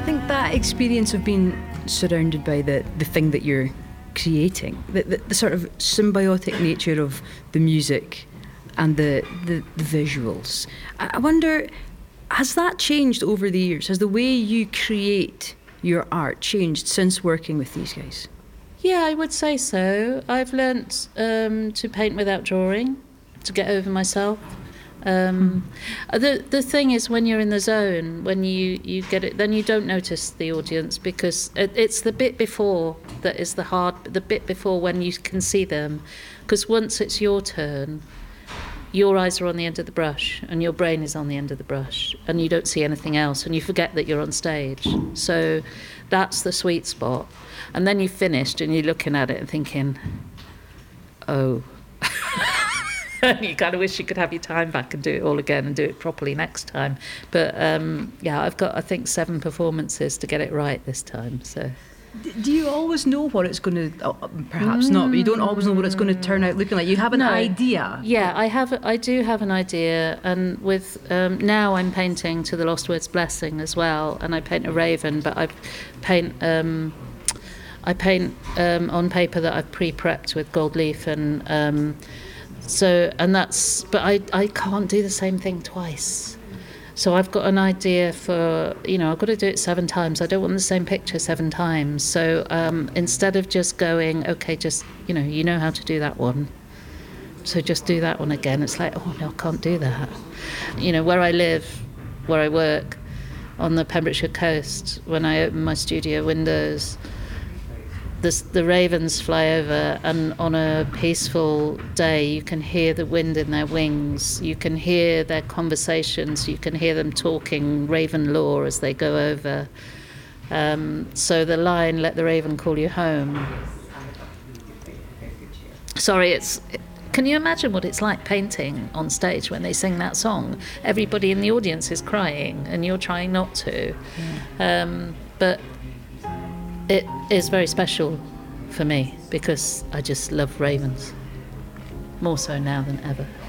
think that experience of being surrounded by the thing that you're creating, the sort of symbiotic nature of the music and the visuals, I wonder, has that changed over the years? Has the way you create your art changed since working with these guys? Yeah, I would say so. I've learnt to paint without drawing, to get over myself. The thing is, when you're in the zone, when you get it, then you don't notice the audience, because it's the bit before that is the bit before when you can see them. Because once it's your turn, your eyes are on the end of the brush and your brain is on the end of the brush and you don't see anything else and you forget that you're on stage. So that's the sweet spot. And then you've finished and you're looking at it and thinking, oh. And you kind of wish you could have your time back and do it all again and do it properly next time. But yeah, I've got, I think, 7 performances to get it right this time. So. Do you always know what it's going to, perhaps not, but you don't always know what it's going to turn out looking like? You have an idea? Yeah, I do have an idea. And with, now I'm painting to the Lost Words Blessing as well, and I paint a raven, but I paint on paper that I've pre-prepped with gold leaf, and but I can't do the same thing twice. So I've got an idea for, I've got to do it 7 times. I don't want the same picture 7 times. So instead of just going, okay, just, you know how to do that one, so just do that one again. It's like, oh no, I can't do that. Where I live, where I work, on the Pembrokeshire coast, when I open my studio windows, the ravens fly over, and on a peaceful day you can hear the wind in their wings, you can hear their conversations, you can hear them talking raven lore as they go over. So the line, let the raven call you home. Sorry, can you imagine what it's like painting on stage when they sing that song? Everybody in the audience is crying and you're trying not to. Yeah. But it is very special for me because I just love ravens, more so now than ever.